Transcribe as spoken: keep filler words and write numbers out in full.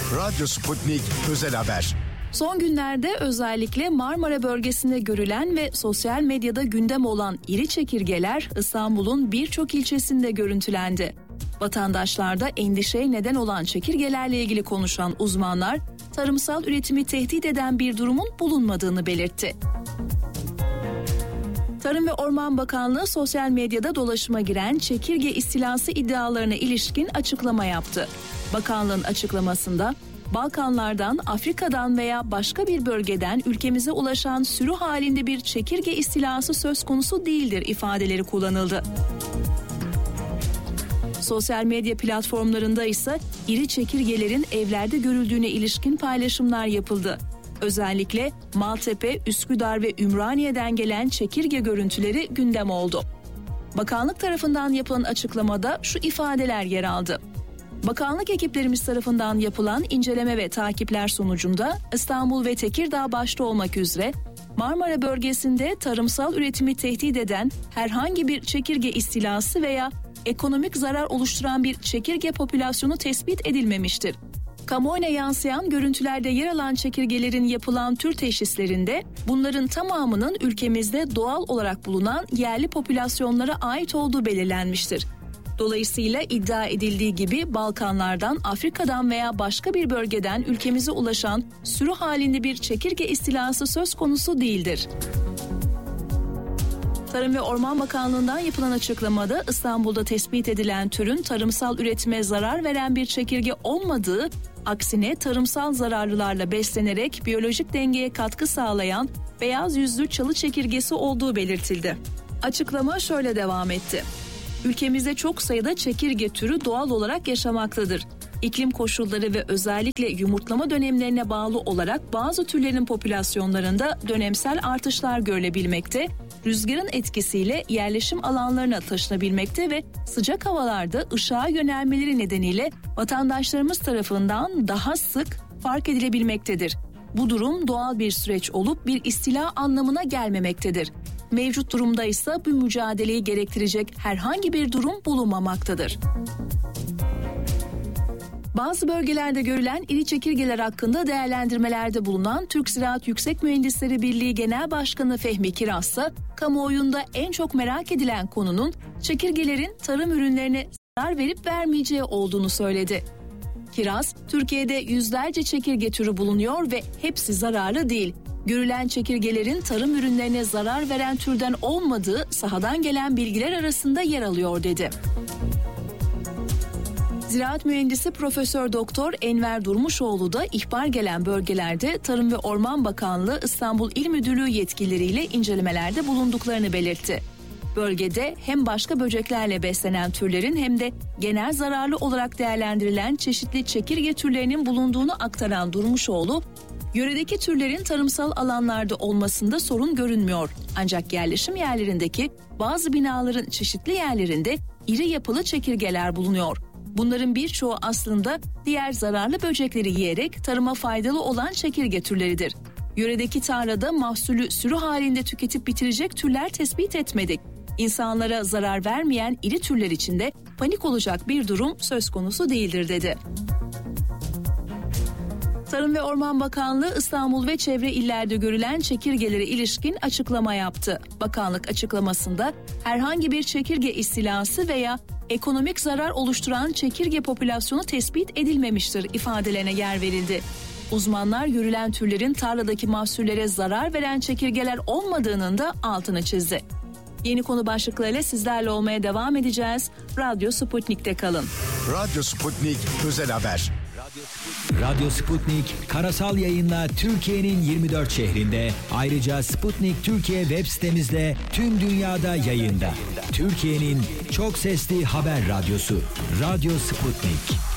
Radyo Sputnik Özel Haber. Son günlerde özellikle Marmara bölgesinde görülen ve sosyal medyada gündem olan iri çekirgeler İstanbul'un birçok ilçesinde görüntülendi. Vatandaşlarda endişeye neden olan çekirgelerle ilgili konuşan uzmanlar, tarımsal üretimi tehdit eden bir durumun bulunmadığını belirtti. Tarım ve Orman Bakanlığı sosyal medyada dolaşıma giren çekirge istilası iddialarına ilişkin açıklama yaptı. Bakanlığın açıklamasında, Balkanlardan, Afrika'dan veya başka bir bölgeden ülkemize ulaşan sürü halinde bir çekirge istilası söz konusu değildir ifadeleri kullanıldı. Sosyal medya platformlarında ise iri çekirgelerin evlerde görüldüğüne ilişkin paylaşımlar yapıldı. Özellikle Maltepe, Üsküdar ve Ümraniye'den gelen çekirge görüntüleri gündem oldu. Bakanlık tarafından yapılan açıklamada şu ifadeler yer aldı. Bakanlık ekiplerimiz tarafından yapılan inceleme ve takipler sonucunda İstanbul ve Tekirdağ başta olmak üzere Marmara bölgesinde tarımsal üretimi tehdit eden herhangi bir çekirge istilası veya ekonomik zarar oluşturan bir çekirge popülasyonu tespit edilmemiştir. Kamuoyuna yansıyan görüntülerde yer alan çekirgelerin yapılan tür teşhislerinde bunların tamamının ülkemizde doğal olarak bulunan yerli popülasyonlara ait olduğu belirlenmiştir. Dolayısıyla iddia edildiği gibi Balkanlardan, Afrika'dan veya başka bir bölgeden ülkemize ulaşan sürü halinde bir çekirge istilası söz konusu değildir. Tarım ve Orman Bakanlığı'ndan yapılan açıklamada İstanbul'da tespit edilen türün tarımsal üretime zarar veren bir çekirge olmadığı, aksine tarımsal zararlılarla beslenerek biyolojik dengeye katkı sağlayan beyaz yüzlü çalı çekirgesi olduğu belirtildi. Açıklama şöyle devam etti. Ülkemizde çok sayıda çekirge türü doğal olarak yaşamaktadır. İklim koşulları ve özellikle yumurtlama dönemlerine bağlı olarak bazı türlerin popülasyonlarında dönemsel artışlar görülebilmekte, rüzgarın etkisiyle yerleşim alanlarına taşınabilmekte ve sıcak havalarda ışığa yönelmeleri nedeniyle vatandaşlarımız tarafından daha sık fark edilebilmektedir. Bu durum doğal bir süreç olup bir istila anlamına gelmemektedir. Mevcut durumda ise bu mücadeleyi gerektirecek herhangi bir durum bulunmamaktadır. Bazı bölgelerde görülen iri çekirgeler hakkında değerlendirmelerde bulunan Türk Ziraat Yüksek Mühendisleri Birliği Genel Başkanı Fehmi Kiraz ise kamuoyunda en çok merak edilen konunun çekirgelerin tarım ürünlerine zarar verip vermeyeceği olduğunu söyledi. Kiraz, Türkiye'de yüzlerce çekirge türü bulunuyor ve hepsi zararlı değil. Görülen çekirgelerin tarım ürünlerine zarar veren türden olmadığı sahadan gelen bilgiler arasında yer alıyor dedi. Ziraat Mühendisi Profesör Doktor Enver Durmuşoğlu da ihbar gelen bölgelerde Tarım ve Orman Bakanlığı İstanbul İl Müdürlüğü yetkilileriyle incelemelerde bulunduklarını belirtti. Bölgede hem başka böceklerle beslenen türlerin hem de genel zararlı olarak değerlendirilen çeşitli çekirge türlerinin bulunduğunu aktaran Durmuşoğlu, yöredeki türlerin tarımsal alanlarda olmasında sorun görünmüyor. Ancak yerleşim yerlerindeki bazı binaların çeşitli yerlerinde iri yapılı çekirgeler bulunuyor. Bunların birçoğu aslında diğer zararlı böcekleri yiyerek tarıma faydalı olan çekirge türleridir. Yöredeki tarlada mahsulü sürü halinde tüketip bitirecek türler tespit etmedik. İnsanlara zarar vermeyen iri türler içinde panik olacak bir durum söz konusu değildir dedi. Tarım ve Orman Bakanlığı İstanbul ve çevre illerde görülen çekirgelere ilişkin açıklama yaptı. Bakanlık açıklamasında herhangi bir çekirge istilası veya ekonomik zarar oluşturan çekirge popülasyonu tespit edilmemiştir ifadelerine yer verildi. Uzmanlar görülen türlerin tarladaki mahsullere zarar veren çekirgeler olmadığının da altını çizdi. Yeni konu başlıklarıyla sizlerle olmaya devam edeceğiz. Radyo Sputnik'te kalın. Radyo Sputnik Özel Haber. Radyo Sputnik karasal yayınla Türkiye'nin yirmi dört şehrinde, ayrıca Sputnik Türkiye web sitemizde tüm dünyada yayında. Türkiye'nin çok sesli haber radyosu Radyo Sputnik.